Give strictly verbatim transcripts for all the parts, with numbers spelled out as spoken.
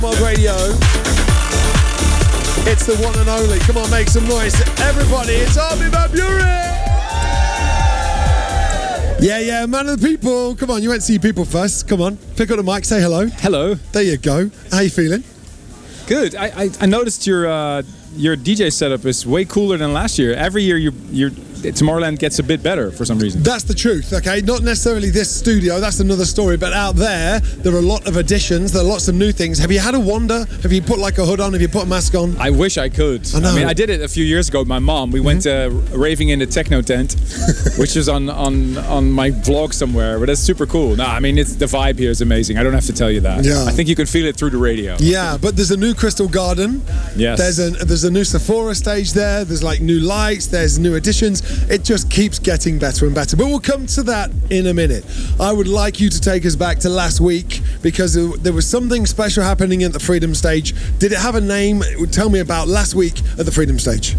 Mod Radio. It's the one and only. Come on, make some noise, everybody! It's Armin van Buuren. Yeah, yeah, man of the people. Come on, you went to see people first. Come on, pick up the mic, say hello. Hello. There you go. How you feeling? Good. I I, I noticed your uh, your D J setup is way cooler than last year. Every year you you're. Tomorrowland gets a bit better for some reason. That's the truth, okay? Not necessarily this studio, that's another story, but out there, there are a lot of additions, there are lots of new things. Have you had a wander? Have you put like a hood on? Have you put a mask on? I wish I could. I know. I mean, I did it a few years ago with my mom. We mm-hmm. went uh, raving in the techno tent, which is on, on, on my vlog somewhere, but that's super cool. No, I mean, it's the vibe here is amazing. I don't have to tell you that. Yeah. I think you can feel it through the radio. Yeah, but there's a new Crystal Garden. Yes. There's a, there's a new Sephora stage there. There's like new lights. There's new additions. It just keeps getting better and better, but we'll come to that in a minute. I would like you to take us back to last week because there was something special happening at the Freedom Stage. Did it have a name? Tell me about last week at the Freedom Stage.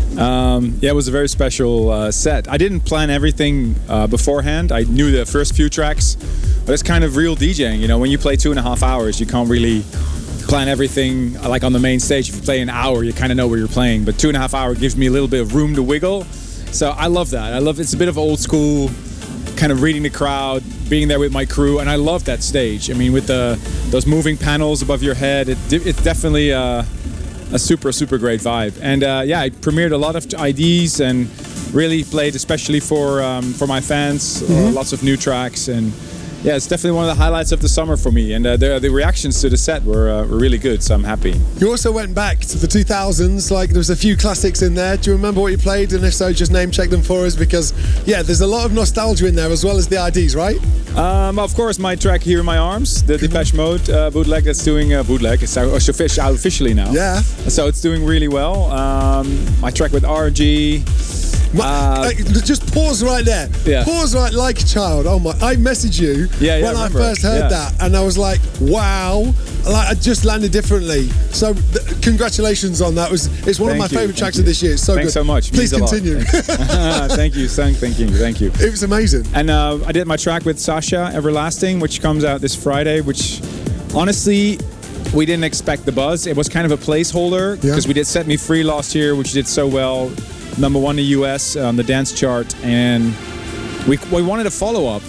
Um, yeah, it was a very special uh, set. I didn't plan everything uh, beforehand. I knew the first few tracks, but it's kind of real DJing. You know, when you play two and a half hours, you can't really plan everything like on the main stage. If you play an hour, you kind of know where you're playing, but two and a half hour gives me a little bit of room to wiggle. So I love that. I love it's a bit of old school, kind of reading the crowd, being there with my crew, and I love that stage. I mean, with the those moving panels above your head, it, it's definitely uh, a super super great vibe. And uh, yeah, I premiered a lot of I Ds and really played especially for um, for my fans, mm-hmm. uh, lots of new tracks and. Yeah, it's definitely one of the highlights of the summer for me, and uh, the, the reactions to the set were, uh, were really good, so I'm happy. You also went back to the two thousands, like there was a few classics in there. Do you remember what you played? And if so, just name check them for us, because yeah, there's a lot of nostalgia in there as well as the I Ds, right? Um, of course, my track Here in My Arms, the Depeche Mode uh, bootleg that's doing uh, bootleg. It's out officially now. Yeah. So it's doing really well. Um, my track with R G. My, uh, just pause right there. Yeah. Pause right like a child. Oh my! I messaged you yeah, yeah, when I, I first heard yeah. that, and I was like, "Wow!" Like I just landed differently. So, th- congratulations on that. It was it's one Thank of my you, favourite tracks you. of this year. It's so Thanks good. so much. Please Means continue. Thank you, son. Thank you. Thank you. It was amazing. And uh, I did my track with Sasha, Everlasting, which comes out this Friday. Which, honestly, we didn't expect the buzz. It was kind of a placeholder because yeah. we did Set Me Free last year, which did so well. Number one in the U S on the dance chart, and we we wanted a follow-up,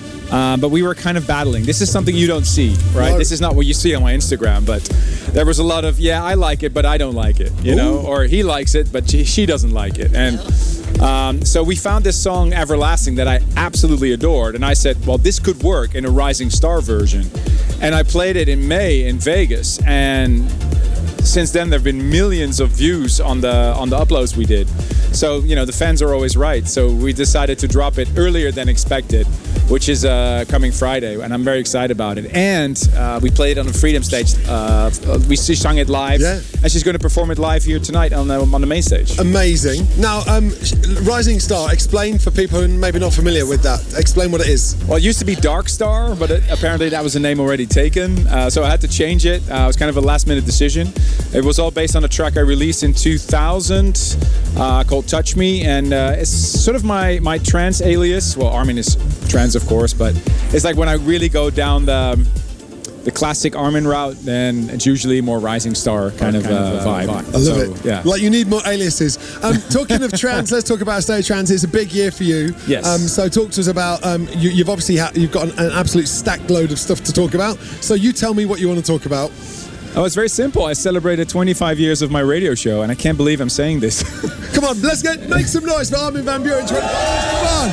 uh, but we were kind of battling. This is something you don't see, right? No. This is not what you see on my Instagram, but there was a lot of, yeah, I like it, but I don't like it, you Ooh. know? Or he likes it, but she, she doesn't like it. And um, so we found this song, Everlasting, that I absolutely adored, and I said, well, this could work in a Rising Star version. And I played it in May in Vegas, and since then there have been millions of views on the on the uploads we did. So, you know, the fans are always right. So we decided to drop it earlier than expected, which is uh, coming Friday, and I'm very excited about it. And uh, we played it on the Freedom Stage. Uh, we she sung it live, yeah. and she's going to perform it live here tonight on the, on the main stage. Amazing. Now, um, Rising Star, explain for people who maybe not familiar with that. Explain what it is. Well, it used to be Dark Star, but it, apparently that was a name already taken. Uh, so I had to change it. Uh, it was kind of a last-minute decision. It was all based on a track I released in two thousand uh, called Touch Me, and uh, it's sort of my, my trance alias. Well, Armin is trance, of course, but it's like when I really go down the the classic Armin route, then it's usually more Rising Star kind, of, kind uh, of uh, vibe. vibe. I love so, it. Yeah. Like you need more aliases. Um, talking of trance, let's talk about Stage Trance. It's a big year for you. Yes. Um, so talk to us about. Um, you, you've obviously ha- you've got an, an absolute stacked load of stuff to talk about. So you tell me what you want to talk about. Oh, it's very simple. I celebrated twenty-five years of my radio show, and I can't believe I'm saying this. Come on, let's get make some noise for Armin van Buuren. Come on,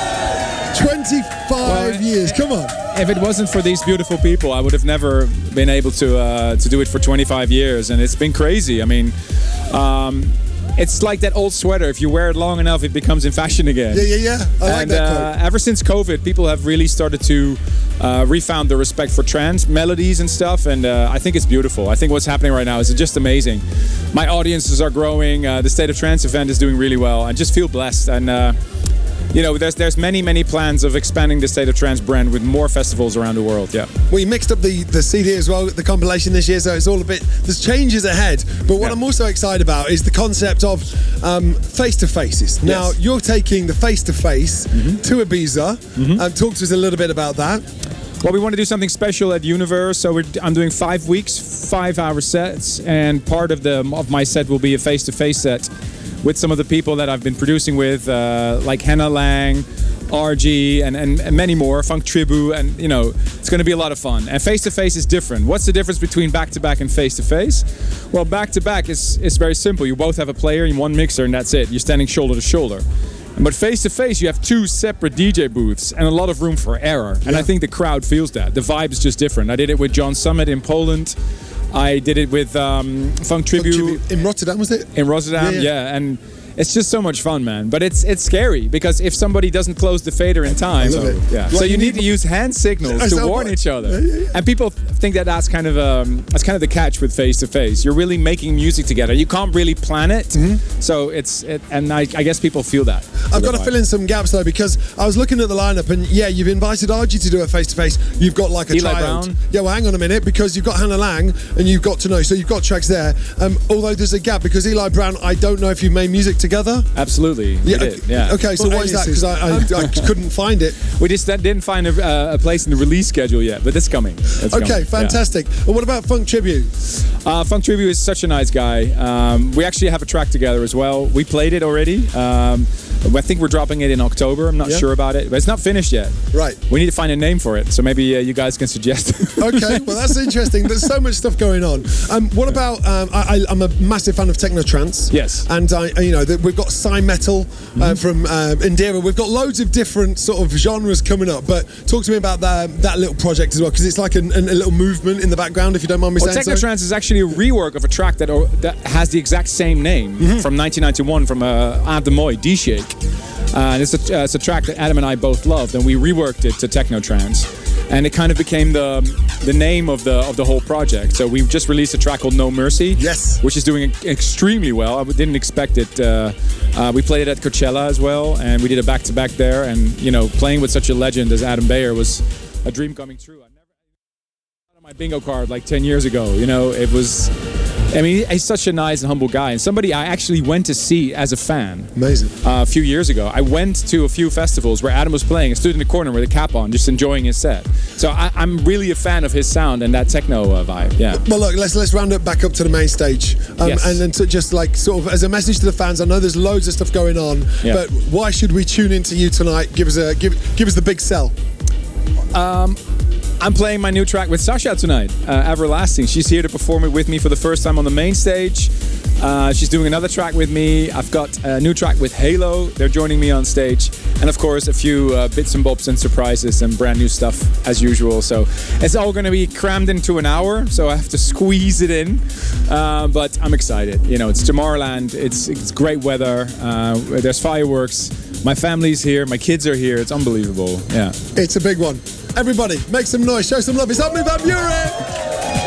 twenty-five well, years. Come on. If it wasn't for these beautiful people, I would have never been able to uh, to do it for twenty-five years, and it's been crazy. I mean, um, it's like that old sweater. If you wear it long enough, it becomes in fashion again. Yeah, yeah, yeah. I like and, that uh, quote. Ever since COVID, people have really started to uh, refound the respect for trance melodies and stuff, and uh, I think it's beautiful. I think what's happening right now is just amazing. My audiences are growing. Uh, the State of Trance event is doing really well. I just feel blessed, and uh, you know, there's there's many many plans of expanding the State of Trance brand with more festivals around the world. Yeah. Well, you mixed up the, the C D as well, the compilation this year, so it's all a bit. There's changes ahead, but what yeah. I'm also excited about is the concept of um, face-to-faces. Now, yes. you're taking the face-to-face mm-hmm. to Ibiza. Mm-hmm. Um, talk to us a little bit about that. Well, we want to do something special at Universe, so we're, I'm doing five weeks, five-hour sets, and part of the of my set will be a face-to-face set with some of the people that I've been producing with, uh, like Hannah Lang, R G, and, and, and many more, Funk Tribu, and you know, it's going to be a lot of fun. And face-to-face is different. What's the difference between back-to-back and face-to-face? Well, back-to-back is, is very simple. You both have a player and one mixer, and that's it. You're standing shoulder to shoulder. But face-to-face, you have two separate D J booths and a lot of room for error. And yeah. I think the crowd feels that. The vibe is just different. I did it with John Summit in Poland. I did it with um, Funk Tribu. Funk Tribu. In Rotterdam, was it? In Rotterdam, yeah, yeah. yeah. And it's just so much fun, man. But it's it's scary because if somebody doesn't close the fader in time, so, yeah. Like so you, you need, need to use hand signals to warn each other. Yeah, yeah, yeah. And people think that that's kind of um, that's kind of the catch with face to face. You're really making music together. You can't really plan it, mm-hmm. so it's it, and I, I guess people feel that. I've got to fill in some gaps though because I was looking at the lineup and yeah, you've invited R G to do a face to face. You've got like a Eli child. Brown. Yeah, well, hang on a minute because you've got Hannah Lang and you've got to know. So you've got tracks there. Um, although there's a gap because Eli Brown, I don't know if you made music together. Absolutely. Yeah, did, yeah. Okay, so well, what is that? Because I, I, I couldn't find it. We just didn't find a, uh, a place in the release schedule yet, but it's coming. It's okay, coming. fantastic. Yeah. And what about Funk Tribu? Uh, Funk Tribu is such a nice guy. Um, we actually have a track together as well. We played it already. Um, I think we're dropping it in October. I'm not yeah. sure about it, but it's not finished yet. Right. We need to find a name for it, so maybe uh, you guys can suggest. Okay, well that's interesting. There's so much stuff going on. Um, what about? Um, I, I'm a massive fan of techno trance. Yes. And I, you know, the, we've got Psy Metal mm-hmm. uh, from uh, Indira. We've got loads of different sort of genres coming up. But talk to me about that that little project as well, because it's like an, an, a little movement in the background. If you don't mind me well, saying so. Techno trance is actually a rework of a track that or, that has the exact same name mm-hmm. from nineteen ninety-one from uh, Aad de Mooi, D-Shake. Uh, and it's a, uh, it's a track that Adam and I both loved, and we reworked it to techno trance, and it kind of became the the name of the of the whole project. So we just released a track called No Mercy, yes, which is doing extremely well. I didn't expect it. Uh, uh, we played it at Coachella as well, and we did a back to back there. And you know, playing with such a legend as Adam Beyer was a dream coming true. I never had on my bingo card like ten years ago. You know, it was. I mean, he's such a nice and humble guy, and somebody I actually went to see as a fan. Amazing. Uh, a few years ago, I went to a few festivals where Adam was playing. I stood in the corner with a cap on, just enjoying his set. So I, I'm really a fan of his sound and that techno uh, vibe. Yeah. Well, look, let's let's round it back up to the main stage, um, yes. and then to just like sort of as a message to the fans. I know there's loads of stuff going on, yeah. but why should we tune into you tonight? Give us a give give us the big sell. Um. I'm playing my new track with Sasha tonight, uh, Everlasting. She's here to perform it with me for the first time on the main stage. Uh, she's doing another track with me. I've got a new track with Halo. They're joining me on stage. And of course, a few uh, bits and bobs and surprises and brand new stuff as usual. So it's all going to be crammed into an hour, so I have to squeeze it in. Uh, but I'm excited. You know, it's Tomorrowland. It's, it's great weather. Uh, there's fireworks. My family's here. My kids are here. It's unbelievable. Yeah. It's a big one. Everybody, make some noise, show some love. It's Omni Van Buren!